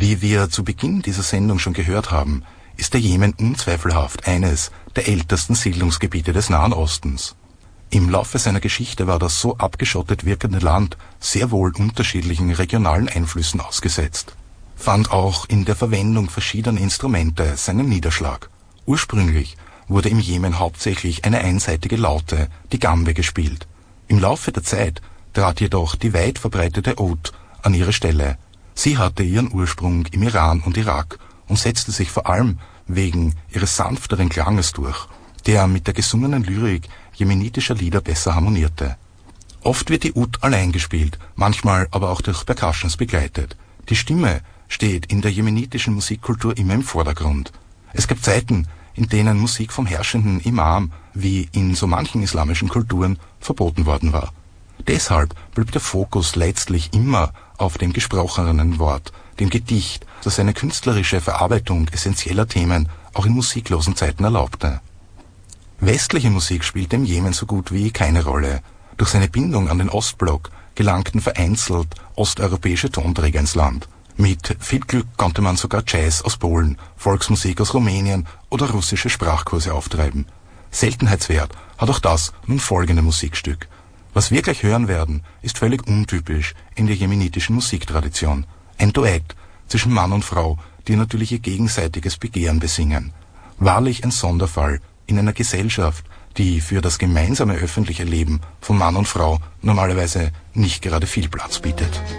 Wie wir zu Beginn dieser Sendung schon gehört haben, ist der Jemen unzweifelhaft eines der ältesten Siedlungsgebiete des Nahen Ostens. Im Laufe seiner Geschichte war das so abgeschottet wirkende Land sehr wohl unterschiedlichen regionalen Einflüssen ausgesetzt, fand auch in der Verwendung verschiedener Instrumente seinen Niederschlag. Ursprünglich wurde im Jemen hauptsächlich eine einseitige Laute, die Gambe, gespielt. Im Laufe der Zeit trat jedoch die weit verbreitete Oud an ihre Stelle. Sie hatte ihren Ursprung im Iran und Irak und setzte sich vor allem wegen ihres sanfteren Klanges durch, der mit der gesungenen Lyrik jemenitischer Lieder besser harmonierte. Oft wird die Oud allein gespielt, manchmal aber auch durch Percussions begleitet. Die Stimme steht in der jemenitischen Musikkultur immer im Vordergrund. Es gab Zeiten, in denen Musik vom herrschenden Imam, wie in so manchen islamischen Kulturen, verboten worden war. Deshalb blieb der Fokus letztlich immer auf dem gesprochenen Wort, dem Gedicht, das eine künstlerische Verarbeitung essentieller Themen auch in musiklosen Zeiten erlaubte. Westliche Musik spielte im Jemen so gut wie keine Rolle. Durch seine Bindung an den Ostblock gelangten vereinzelt osteuropäische Tonträger ins Land. Mit viel Glück konnte man sogar Jazz aus Polen, Volksmusik aus Rumänien oder russische Sprachkurse auftreiben. Seltenheitswert hat auch das nun folgende Musikstück. Was wir gleich hören werden, ist völlig untypisch in der jemenitischen Musiktradition. Ein Duett zwischen Mann und Frau, die natürlich ihr gegenseitiges Begehren besingen. Wahrlich ein Sonderfall in einer Gesellschaft, die für das gemeinsame öffentliche Leben von Mann und Frau normalerweise nicht gerade viel Platz bietet.